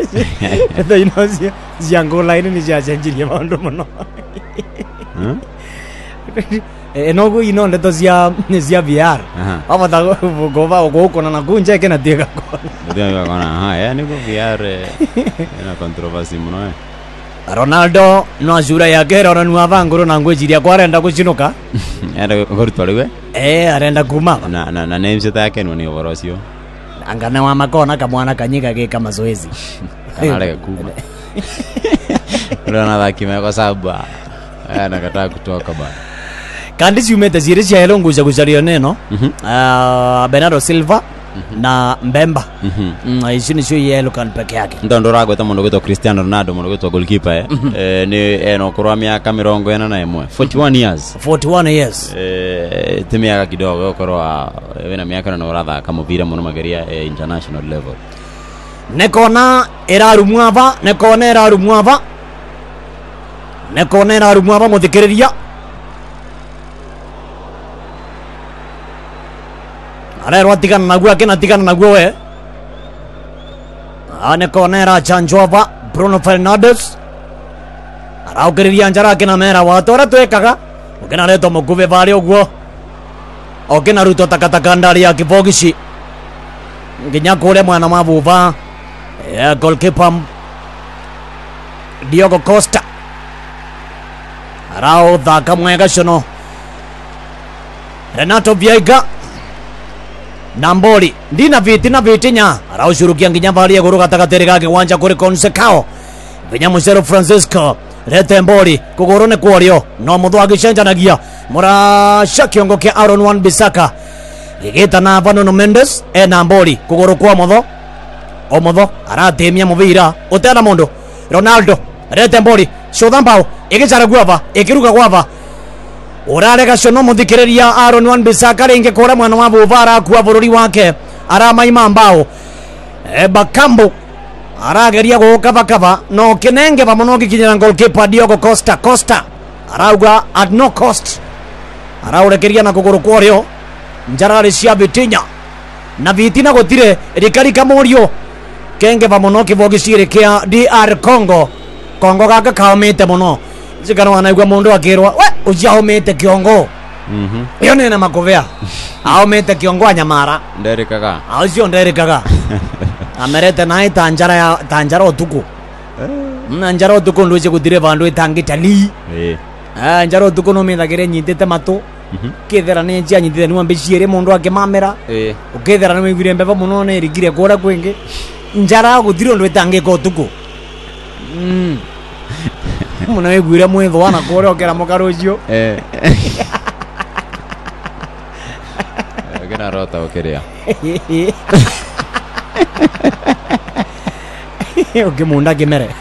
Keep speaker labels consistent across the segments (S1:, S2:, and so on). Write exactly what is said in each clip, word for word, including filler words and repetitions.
S1: Ito ino siya siya Angola ini ni siya senjiri maondo mono. Enogo ino ndeto siya siya V R. Apa tahu goba ogo kona na kunja kena tiga kona.
S2: Tiga kona. Ha, ya ni go V R ina controversy muno eh.
S1: Ronaldo no azura yake rona nuava ngoro nangwe jiria kwa arenda kuchinuka.
S2: Era gortolwe.
S1: Eh, arenda kuma.
S2: Na na na names yake ni Borosio.
S1: Angana wa makona kamwana kanyika ke kama zoezi.
S2: Kanale kuma. Rona dakime kwa sababu ana kataa kutoka bana.
S1: Kandi siumete zire cia elonguza kuzario neno. Ah, Bernardo Silva na Mbemba. Mhm. Ici ni cio yellow card peke yake.
S2: Ndo rago ta mundu gwitwa Cristiano Ronaldo mundu gwitwa goalkeeper eh. Eh ni eno kurwa miaka mirongo ina na imwe. forty-one years.
S1: forty-one years.
S2: Eh timiaka kidogo ukorwa wena miaka na uratha kama vira muno mageria eh, international level.
S1: Nekona erarumwa aba, nekona erarumwa aba. Nekona erarumwa aba muthikiriria. Arero atigana naguo akena atigana naguo we. Ane konera chanjova Bruno Fernandes. Araukiriria njara akena mera watora twekaga. Ukena leto mukuve bali ogwo. Okena ruto takataka ndari ya kibogishi. Nginya kule mwana mabuva. Ya goalkeeper Diogo Costa. Arao thaka mwega shono. Renato Vieira. Namboli ndina viti na vitinya araushurukia nginya bali ya goroga takatere gake wanja kuri Consecao vinya musero Francisco Rete Mboli kugorone kwario no mudho agishanjanagia mura shakiongo kia Aaron Wan-Bissaka igita na Nuno Mendes e Namboli kugoro kwa mudho o mudho aratemia muvira utena mundu Ronaldo Rete Mboli shodambao igichara guava ikiruka guava urarega shono muthikiriria Aaron Wan-Bissaka ringe kora mwana wa buvara kwa bururi wake arama imambao e Bakambu arageria gukava kava no kinenge pamono gikinyira goalkeeper Diogo Costa Costa arauga at no cost araurekeria na kuguru kwario njarari cia bitinya na vitina gotire rikari kamorio kenge pamono kivogicire kia D R Congo Congo gaka kaumite muno zikana wanaigwa mundu akirwa we ujahomete kiongo mhm iyo nene makovea ahomete kiongo anyamara
S2: nderekaga
S1: auzio nderekaga amerete nae tanjara ya tanjara otuku mna njara otuku ndoje kudire bandu itangitali
S2: eh
S1: ah njara otuku no methagire nyitete mato mhm kethera ne njia nyitete ni wambiciere mundu akimamera
S2: eh
S1: ukethera no mwigire mbeba muno ne rigire kora kwenge njara gudire ndu itangiko otuku mm muna wegwira mwetho wana kore okera mukarojo
S2: eh gena rota okeria
S1: okimunda kimere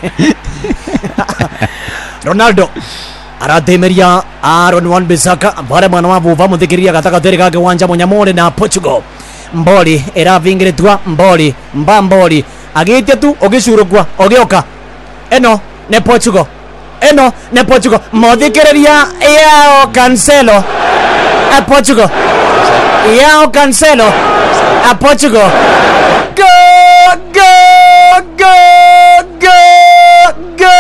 S1: Ronaldo aratemeria Aaron Wan-Bissaka bare mwana wa buva muthikiria gataka tere gake wanja munyamore na Portugal Mboli era vingiretwa Mboli mbamboli agite tu ogicurukwa ogioka eno ne Portugal eno ne Portugal muthikiriria yao Cancelo a Portugal yao Cancelo a Portugal go go go go go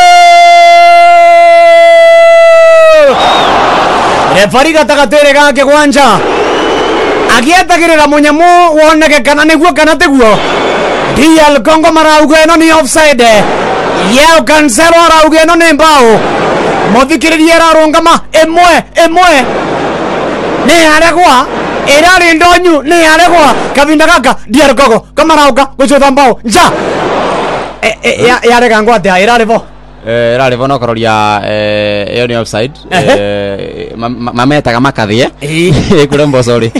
S1: refari gataka tere gake gwanja agiatagirira munyamu woneke kana niguo kana teguo D R Congo marauga eno ni offside yao Cancelo arauga eno ni mbao muthikiriria rarungama emwe emwe ni aregwa erari ndonyu ni aregwa kavinda gaka D R Congo kamarauga gucutha mbao nja ya yarega ngwate erari vo
S2: eh erari vo no kororia eh iyo ni offside eh mametaga makathie eh kure mbosori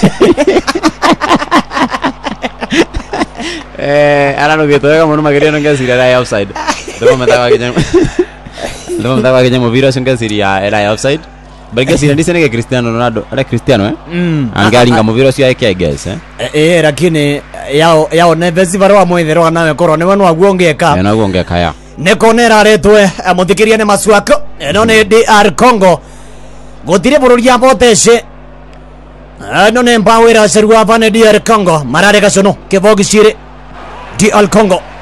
S2: eh ara no gito ga muno mageria no ngasira era offside ndo metaga kinya ndo metaga kinya movira singasiria era offside Bagi sini sini ke Cristiano Ronaldo ada Cristiano eh mm. Angalinga moviro cio yake guys eh
S1: eh lakini yao yao Neves barua moithero nawe korone wanu aguongeka
S2: na aguongeka ya
S1: nekonera retwe muthikiria ne maswako eno ne D R Congo gotire bururia boteshe eno ne mbawira serwa bane D R Congo marare gacono kebogicire D R Congo